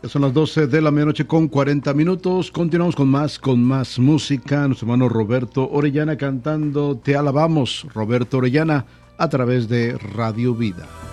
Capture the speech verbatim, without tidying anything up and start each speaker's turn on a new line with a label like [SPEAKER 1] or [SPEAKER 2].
[SPEAKER 1] Son las doce de la medianoche con cuarenta minutos. Continuamos con más, con más música. Nuestro hermano Roberto Orellana cantando Te alabamos, Roberto Orellana, a través de Radio Vida.